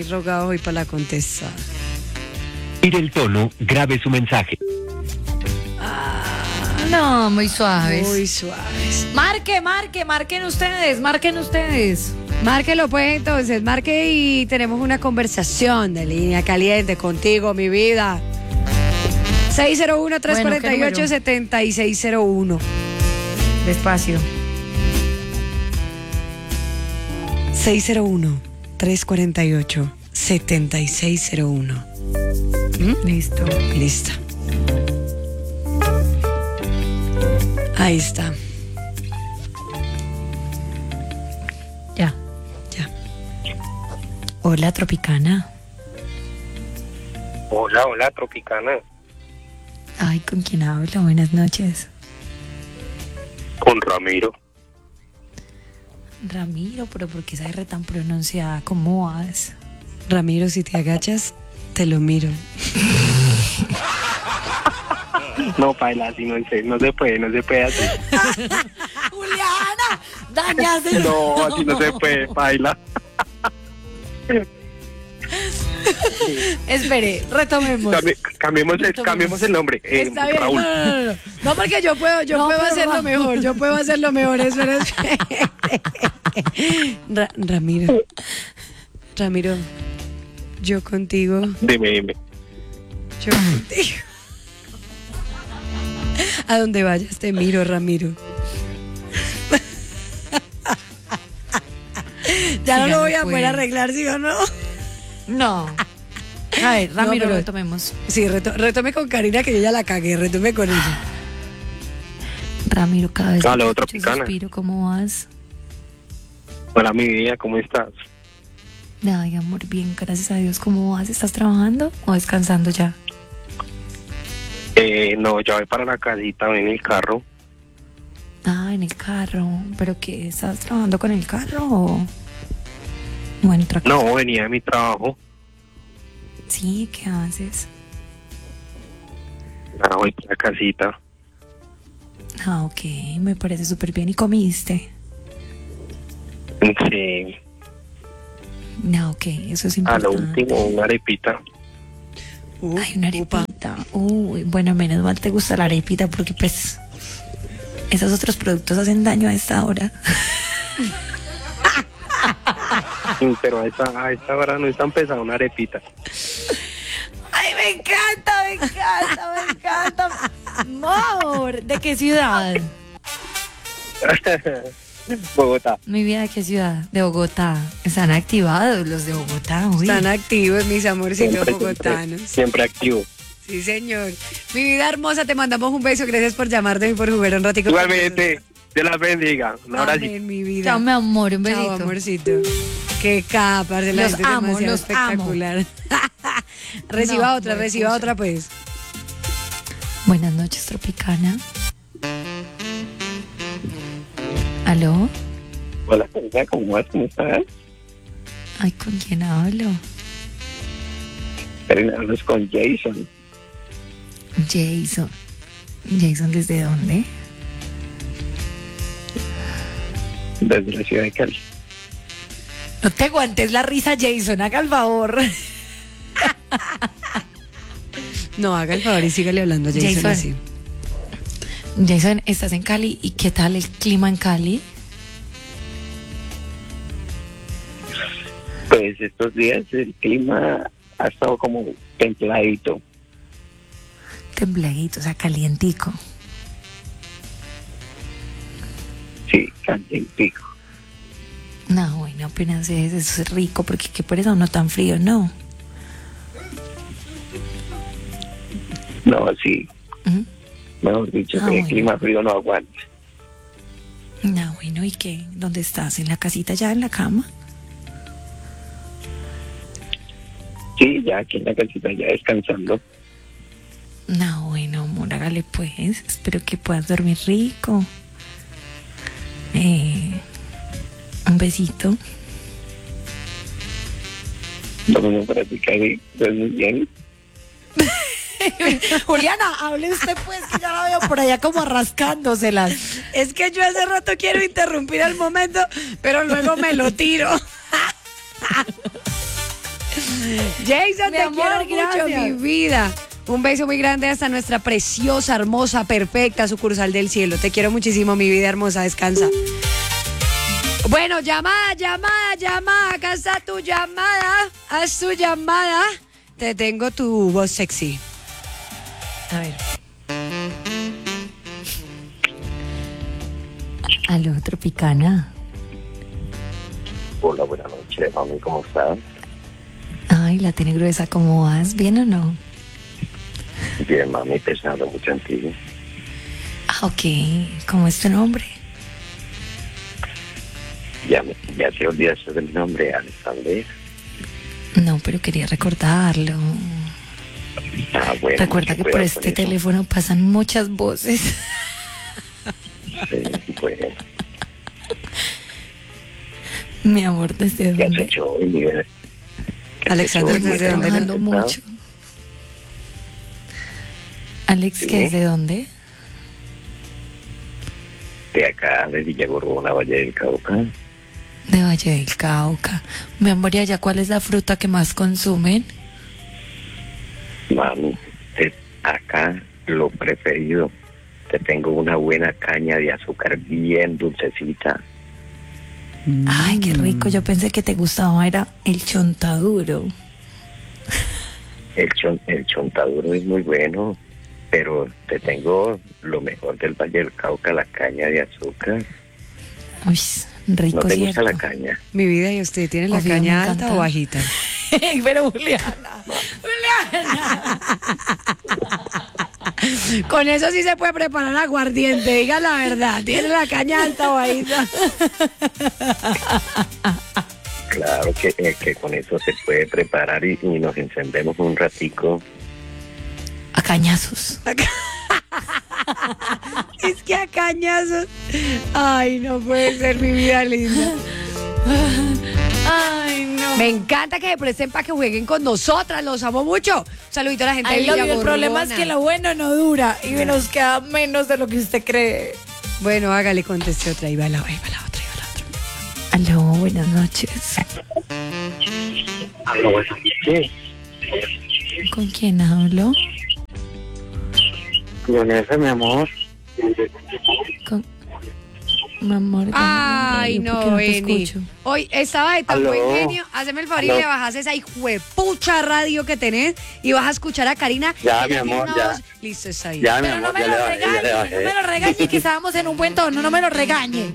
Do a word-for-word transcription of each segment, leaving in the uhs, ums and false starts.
rogado hoy para la contestar. Mire el tono, grabe su mensaje. No, muy suaves. Muy suaves. Marque, marque, marquen ustedes, marquen ustedes. Márquelo pues entonces, marque y tenemos una conversación de línea caliente contigo, mi vida. seis cero uno, tres cuatro ocho, siete seis cero uno. Despacio. seis cero uno, tres cuatro ocho, siete seis cero uno. ¿Mm? Listo. Listo. Ahí está. Ya. Ya. Hola, Tropicana. Hola, hola, Tropicana. Ay, ¿con quién hablo? Buenas noches. Con Ramiro. Ramiro, pero ¿por qué esa R tan pronunciada? ¿Cómo vas? Ramiro, si te agachas, te lo miro. No, paila, así no se, no se puede, no se puede así. Juliana, dañaste. No, así no se puede, paila. Espere, retomemos. Cambi- cambiemos, el, Retomemos. cambiemos el nombre. eh, Está bien. Raúl. No, no, no, no. No, porque yo puedo, yo No, puedo pero hacerlo Ra- mejor. Yo puedo hacerlo mejor. Eso es. Ra- Ramiro. Ramiro. Yo contigo. Dime, dime. Yo contigo. A donde vayas te miro, Ramiro. Ya no Sí, lo ya voy no a poder puede. arreglar, ¿sí o no? No. A ver, Ramiro, pero- retomemos. Sí, reto- retome con Karina que yo ya la cagué. Retome con ella. Ramiro, cada vez Aló, que te Tropicana. suspiro, ¿cómo vas? Hola, mi vida, ¿cómo estás? Ay, amor, bien, gracias a Dios. ¿Cómo vas? ¿Estás trabajando o descansando ya? Eh, no, ya voy para la casita, voy en el carro. Ah, en el carro. ¿Pero qué? ¿Estás trabajando con el carro o...? Bueno, otra cosa. No, venía de mi trabajo. Sí, ¿qué haces? Ahora voy para la casita. Ah, ok, me parece súper bien. ¿Y comiste? Sí, No, ok, eso es a importante. lo último, una arepita. Uh, Ay, una upa. arepita. Uy, bueno, menos mal te gusta la arepita porque pues esos otros productos hacen daño a esta hora. Sí, pero a esta, a esta hora no es tan pesada una arepita. Ay, me encanta, me encanta, me encanta. Amor, ¿de qué ciudad? Bogotá. Mi vida, ¿de qué ciudad? De Bogotá. Están activados los de Bogotá, uy. Están activos mis amorcitos Siempre, bogotanos. siempre, siempre activo. Sí, señor. Mi vida hermosa, te mandamos un beso. Gracias por llamarte y por jugar un ratico. con Igualmente, nosotros. Dios las bendiga. Un abrazo. Amén, mi vida. Chao, mi amor, un Chao, besito. amorcito. Qué capa, de la Los gente es amo, demasiado los espectacular. Reciba No, otra, no reciba escucha. otra, pues. Buenas noches, Tropicana. ¿Aló? Hola, Karina, ¿cómo vas? ¿Cómo estás? Ay, ¿con quién hablo? Karina, hablas con Jason. Jason. Jason, ¿desde dónde? Desde la ciudad de Cali. No te aguantes la risa, Jason, haga el favor. No, haga el favor y sígale hablando a Jason, Jason. así. Jason, estás en Cali, ¿y qué tal el clima en Cali? Pues estos días el clima ha estado como templadito. Templadito, o sea, calientico. Sí, calientico. No, bueno, apenas es, eso es rico, porque qué por eso no tan frío, ¿no? No, sí. Ujú. Mejor dicho, Ah, que el bueno. clima frío no aguanta. No, bueno, ¿y qué? ¿Dónde estás? ¿En la casita ya, en la cama? Sí, ya aquí en la casita ya descansando. No, bueno, amor, hágale pues. Espero que puedas dormir rico. Eh, un besito. Lo mismo para ti, Cari. ¿Estás muy bien? Juliana, hable usted pues, que ya la veo por allá como rascándoselas. Es que yo hace rato quiero interrumpir el momento, pero luego me lo tiro. Jason, Mi te amor, quiero mucho, gracias. mi vida. Un beso muy grande hasta nuestra preciosa, hermosa, perfecta sucursal del cielo. Te quiero muchísimo, mi vida hermosa. Descansa. Bueno, llamada, llamada, llamada. Acá está tu llamada. Haz tu llamada. Te tengo tu voz sexy. A ver. Aló, Tropicana. Hola, buenas noches, mami, ¿cómo estás? Ay, la tiene gruesa, ¿cómo vas? ¿Bien o no? Bien, mami, pensando mucho en ti. Ah, ok. ¿Cómo es tu nombre? Ya, me, ya te olvidaste de mi nombre, Alexander. No, pero quería recordarlo. Ah, bueno. Recuerda que mucho por cuidado este con eso. teléfono pasan muchas voces. Sí, bueno. Mi amor, ¿desde ¿Qué has dónde? hecho hoy, mi bebé? ¿Qué has Alexander, hecho hoy? ¿desde dónde? Trabajando ¿Estás? mucho. Alex, Sí. ¿qué es de dónde? De acá, de Villagorrona, Valle del Cauca. De Valle del Cauca. Mi amor, ¿y allá cuál es la fruta que más consumen? Mami, es acá lo preferido. Te tengo una buena caña de azúcar bien dulcecita. Ay, qué rico. Yo pensé que te gustaba, era el chontaduro. El, chon, el chontaduro es muy bueno, pero te tengo lo mejor del Valle del Cauca, la caña de azúcar. Uy, rico, ¿No te gusta ¿cierto? la caña? Mi vida, ¿y usted tiene la Obvio, caña me alta encanta. o bajita? Pero Juliana, Juliana. Con eso sí se puede preparar aguardiente, diga la verdad. ¿Tiene la caña alta o bajita? Claro que, eh, que con eso se puede preparar y, y nos encendemos un ratico. A cañazos. Es que a cañazos. Ay, no puede ser, mi vida linda. Ay, no. Me encanta que se presten para que jueguen con nosotras. Los amo mucho. Un saludito a la gente Ay, de lo- el Villagorrona. problema es que lo bueno no dura y nos queda menos de lo que usted cree. Bueno, hágale, conteste otra. Ahí va la, ahí va la otra, ahí va la otra. Aló, buenas noches. Sí, ¿Con quién hablo? con eso, mi amor. Con... Mi amor. Ay, ¿por qué no, te Eni. escucho? Hoy estaba de tan Aló. buen genio. Haceme el favor y Aló. le bajas esa hijuepucha radio que tenés y vas a escuchar a Karina. Ya, Ella mi tiene amor, una ya. voz- Listo, está bien. Ya, mi Pero amor, no me ya lo le bajé, ya le regañe, bajé. no me lo regañe, que estábamos en un buen tono, no me lo regañe.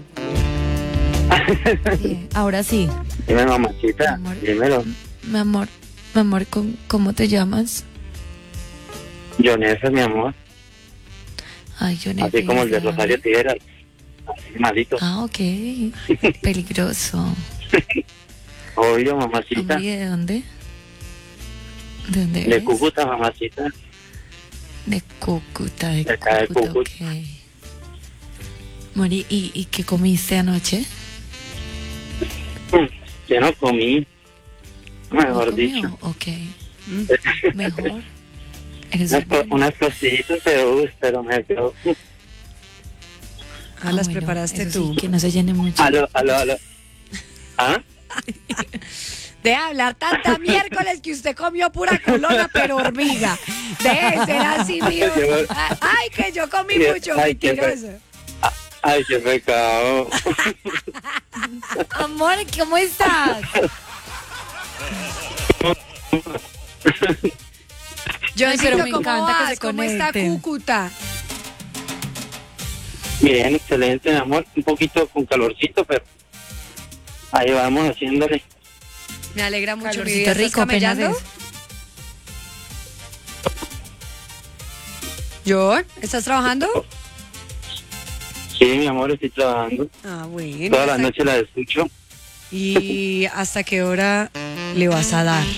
Bien, ahora sí. Dime, mamachita, Amor. dímelo. Mi amor, mi amor, ¿cómo, cómo te llamas? Jonesa, mi amor. Ay, yo Así como el de Rosario Tijeras. Así malito. Ah, ok. Peligroso. Obvio, mamacita. Hombre, ¿y de dónde? ¿De dónde De eres? Cúcuta, mamacita. De Cúcuta, de De acá de Cúcuta, Cúcuta. ok. Mori, ¿y, ¿y qué comiste anoche? Mm, Yo no comí. Mejor ¿No comió? dicho. Ok. Mejor. Eres Unas, un co- niño. unas cositas, pero, uy, pero me quedó. Ah, las bueno, preparaste eso tú. sí, que no se llene mucho. Aló, aló, aló. ¿Ah? Deja de hablar tanta miércoles que usted comió pura colona, pero hormiga. Deje de ser así, mío. Ay, que yo comí mucho, Ay, qué fe- mentiroso. Ay, qué pecado. Amor, ¿cómo estás? Yo Ay, pero necesito me cómo encanta que vas, se ¿cómo está conecten. Cúcuta? Bien, excelente, mi amor. Un poquito con calorcito, pero ahí vamos haciéndole. Me alegra mucho, mi Calorcito vida. ¿Estás rico, apenas camellando? es. ¿Yo? ¿Estás trabajando? Sí, mi amor, estoy trabajando. Ah, bueno. Toda la ¿Hasta- noche la escucho. ¿Y hasta qué hora le vas a dar?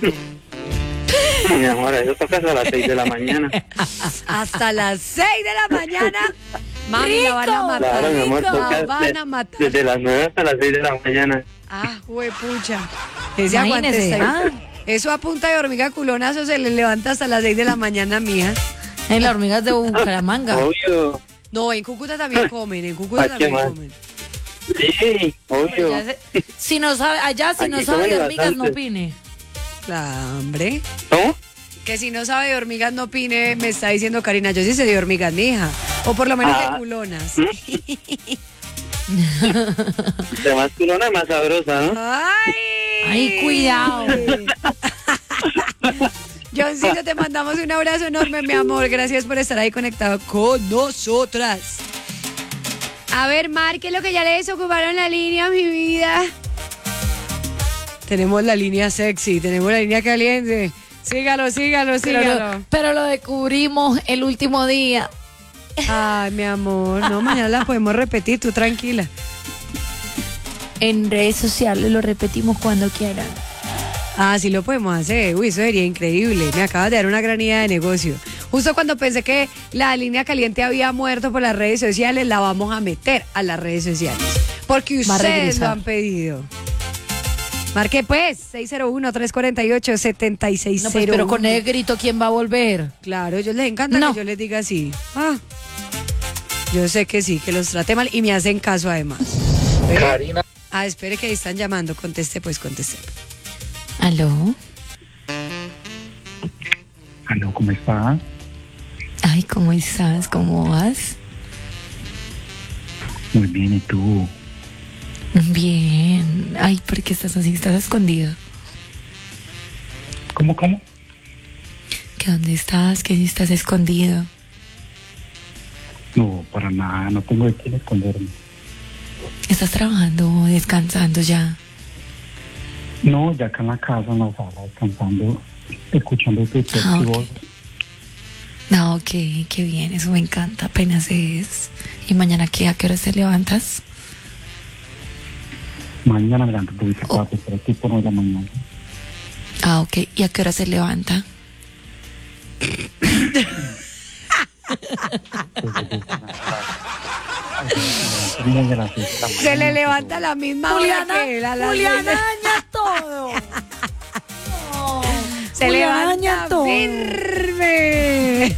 Mi amor, eso toca a las seis de la mañana. Hasta las seis de la mañana. Mami, la van a matar. Claro, mi amor, La toca van de- a matar. desde las nueve hasta las seis de la mañana. Ah, huepucha. Ese aguante Imagínese, está bien. ah. Eso a punta de hormiga culonazo se le levanta hasta las seis de la mañana, mía. En las hormigas de Bucaramanga. Obvio. No, en Cúcuta también comen, en Cúcuta Ay, qué también mal. comen. Sí, obvio. Allá, se- si no sabe, allá si no Aquí sabe de comen hormigas, no bastante. opine. Claro, hombre. ¿No? Que si no sabe de hormigas no opine, me está diciendo Karina. Yo sí sé de hormigas, mija. O por lo menos Ah. de culonas. De más culona, más sabrosa, ¿no? ¡Ay! Ay, cuidado. Johncito, te mandamos un abrazo enorme, mi amor. Gracias por estar ahí conectado con nosotras. A ver, marque lo que ya le desocuparon la línea, mi vida. Tenemos la línea sexy, tenemos la línea caliente. Sígalo, sígalo, Pero sígalo. lo, pero lo descubrimos el último día. Ay, mi amor, no, mañana la podemos repetir, tú tranquila. En redes sociales lo repetimos cuando quieran. Ah, sí lo podemos hacer. Uy, eso sería increíble. Me acabas de dar una gran idea de negocio. Justo cuando pensé que la línea caliente había muerto por las redes sociales, la vamos a meter a las redes sociales. Porque Va a ustedes regresar. lo han pedido. Marque pues, seis cero uno, tres cuatro ocho, siete seis cero uno. No, pues, pero con el grito, ¿quién va a volver? Claro, a ellos les encanta No. que yo les diga así. Ah, yo sé que sí, que los trate mal y me hacen caso además. ¿Ve? Karina. Ah, espere que ahí están llamando. Conteste pues, conteste. ¿Aló? Aló, ¿cómo está? Ay, ¿cómo estás? ¿Cómo vas? Muy bien, ¿y tú? Bien. Ay, ¿por qué estás así? ¿Estás escondido? ¿Cómo, cómo? ¿Que dónde estás? ¿Que estás escondido? No, para nada, no tengo de quién esconderme. ¿Estás trabajando o descansando ya? No, ya acá en la casa, en la sala, descansando, escuchando tu texto Ah, y ok. voz. No, ok, qué bien, eso me encanta, apenas es. ¿Y mañana qué? ¿A qué hora te levantas? Mañana me levanto por cuatro, pero tipo nueve de la mañana. Ah, ok, ¿y a qué hora se levanta? Desde las seis de la Se le mañana, levanta a la misma hora que él, a las seis de- daña todo. Se Juliana levanta daña todo. firme.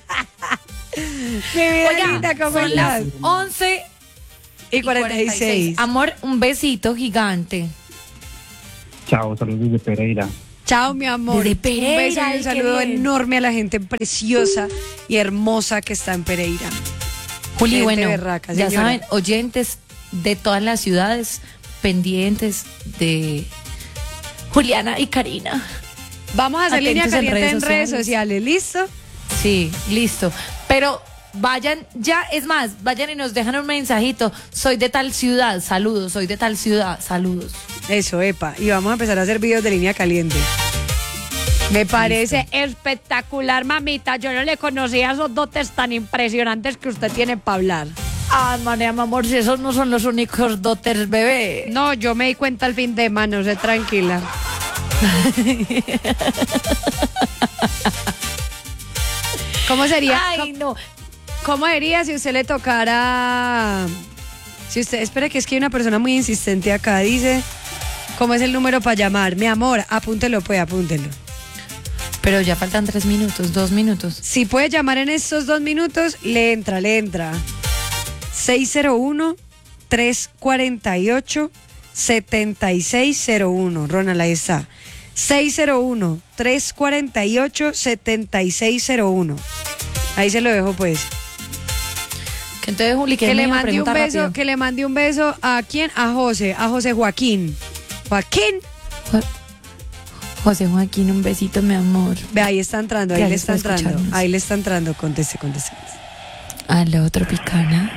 Mi vida Oiga, linda, ¿cómo son las estás? once Y cuarenta y seis. Amor, un besito gigante. Chao, saludos desde Pereira. Chao, mi amor. Desde Pereira, un beso y ay, un qué saludo bien. enorme a la gente preciosa y hermosa que está en Pereira. Juli, Gente bueno, berraca, ya señora. saben, oyentes de todas las ciudades pendientes de Juliana y Karina. Vamos a hacer línea Atentos en caliente en redes redes sociales. sociales, ¿listo? Sí, listo. Pero vayan ya, es más, vayan y nos dejan un mensajito. Soy de tal ciudad, saludos. Soy de tal ciudad, saludos. Eso, epa. Y vamos a empezar a hacer videos de línea caliente. Me parece espectacular, mamita. Yo no le conocía esos dotes tan impresionantes que usted tiene para hablar. Ah, María, mi amor, si esos no son los únicos doters, bebé. No, yo me di cuenta al fin de mano, sé tranquila. ¿Cómo sería? Ay, no. ¿Cómo sería si usted le tocara? Si usted, espera que es que hay una persona muy insistente acá, dice, ¿cómo es el número para llamar? Mi amor, apúntelo pues, apúntelo. Pero ya faltan tres minutos, dos minutos. Si puede llamar en estos dos minutos, le entra, le entra. seis cero uno, tres cuatro ocho, siete seis cero uno. Ronald, ahí está. seis cero uno, tres cuatro ocho, siete seis cero uno. Ahí se lo dejo pues. Que entonces, Juli, Que que le me mande un pregunta beso, rápido. que le mande un beso a quién, a José, a José Joaquín. Joaquín, Jo- José Joaquín, un besito, mi amor. ve ahí está entrando, ahí le Gracias está por entrando, escucharnos. ahí le está entrando, conteste, conteste. Aló, Tropicana.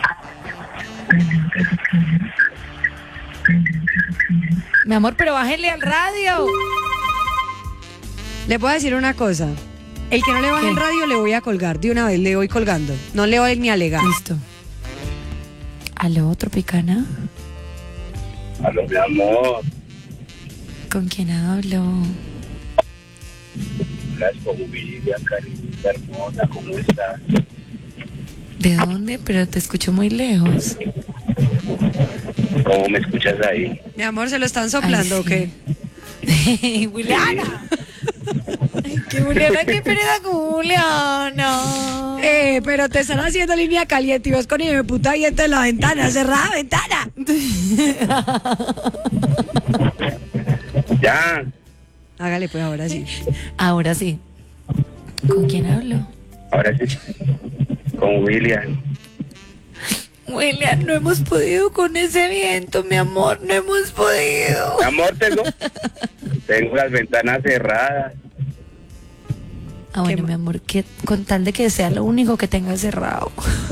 Mi amor, pero bájenle al radio. Le puedo decir una cosa, el que no le baje ¿Qué? el radio le voy a colgar, de una vez le voy colgando, no le voy ni a alegar. Listo. Aló, Tropicana. Aló, mi amor. ¿Con quién hablo? Gracias por Julia, Karina, hermosa, ¿cómo estás? ¿De dónde? Pero te escucho muy lejos. ¿Cómo me escuchas ahí? Mi amor, ¿se lo están soplando Ay, o qué? sí. Juliana. Ay, qué Juliana, qué pereza con Juliana. Eh, pero te están haciendo línea caliente y vos con mi puta diente en la ventana, cerrada ventana. Ya. Hágale pues ahora sí. Ahora sí. ¿Con quién hablo? Ahora sí, con William. William, no hemos podido con ese viento, mi amor, no hemos podido. Amor, tengo, tengo las ventanas cerradas. Ah, bueno, mi amor, que con tal de que sea lo único que tenga cerrado.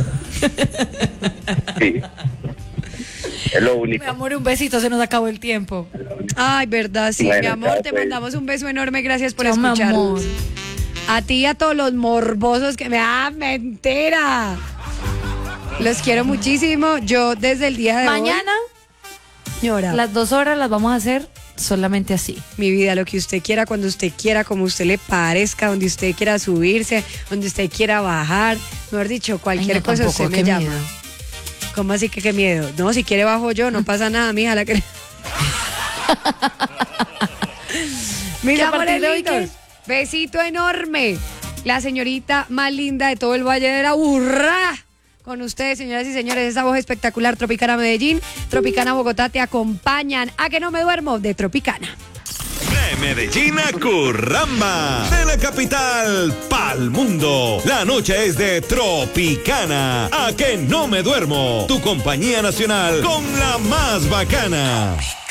Sí, es lo único. Mi amor, un besito, se nos acabó el tiempo. Ay, verdad, sí, Bueno, mi amor, chao, te pues. mandamos un beso enorme, gracias por Chao, mi escucharnos. amor. A ti y a todos los morbosos que me... ¡Ah, mentira! Los quiero muchísimo. Yo desde el día de Mañana, hoy... Señora, las dos horas las vamos a hacer solamente así. mi vida, lo que usted quiera, cuando usted quiera, como usted le parezca, donde usted quiera subirse, donde usted quiera bajar, mejor dicho, cualquier Ay, no, cosa tampoco, usted me qué llama. miedo. ¿Cómo así que qué miedo? No, si quiere bajo yo, no pasa nada, mija, la que... Mis ¿Que a amores partir de hoy lindos, besito enorme. La señorita más linda de todo el Valle de la Burra. Con ustedes, señoras y señores, esa voz espectacular, Tropicana Medellín, Tropicana Bogotá, te acompañan a que no me duermo de Tropicana. De Medellín a Curramba, de la capital pa'l mundo. La noche es de Tropicana. A que no me duermo. Tu compañía nacional con la más bacana.